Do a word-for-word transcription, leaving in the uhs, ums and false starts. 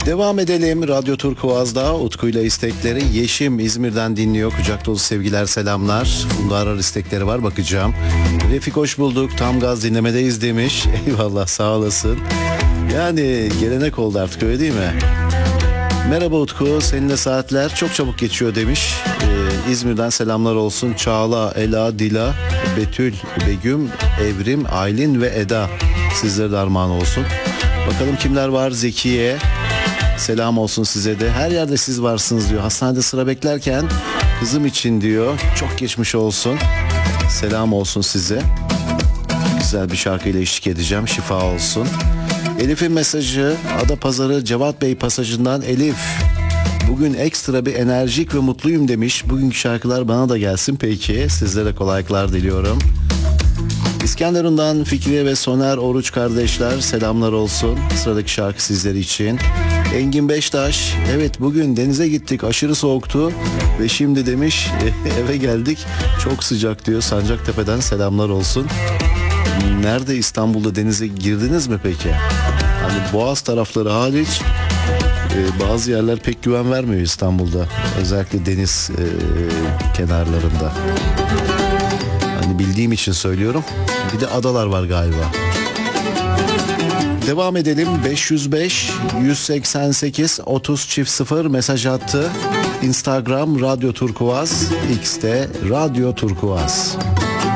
Devam edelim. Radyo Turkuaz'da Utku ile istekleri. Yeşim İzmir'den dinliyor. Kucak dolu sevgiler, selamlar. Bunda arar istekleri var, bakacağım. Refik hoş bulduk. Tam gaz dinlemedeyiz demiş. Eyvallah, sağ olasın. Yani gelenek oldu artık, öyle değil mi? Merhaba Utku, seninle saatler çok çabuk geçiyor demiş. Ee, İzmir'den selamlar olsun. Çağla, Ela, Dila, Betül, Begüm, Evrim, Aylin ve Eda. Sizlere de armağan olsun. Bakalım kimler var? Zekiye. Selam olsun size de. Her yerde siz varsınız diyor. Hastanede sıra beklerken kızım için diyor. Çok geçmiş olsun. Selam olsun size. Güzel bir şarkıyla eşlik edeceğim. Şifa olsun. Elif'in mesajı Adapazarı Cevat Bey pasajından. Elif, bugün ekstra bir enerjik ve mutluyum demiş. Bugünkü şarkılar bana da gelsin peki. Sizlere kolaylıklar diliyorum. İskenderun'dan Fikriye ve Soner Oruç kardeşler, selamlar olsun. Sıradaki şarkı sizler için. Engin Beştaş, evet bugün denize gittik, aşırı soğuktu ve şimdi demiş eve geldik, çok sıcak diyor. Sancaktepe'den selamlar olsun. Nerede, İstanbul'da denize girdiniz mi peki? Hani Boğaz tarafları hariç e, bazı yerler pek güven vermiyor İstanbul'da. Özellikle deniz e, kenarlarında. Hani bildiğim için söylüyorum. Bir de adalar var galiba. Devam edelim. beş yüz beş yüz seksen sekiz otuz çift sıfır mesaj attı. Instagram Radyo Turkuaz, X'te Radyo Turkuaz.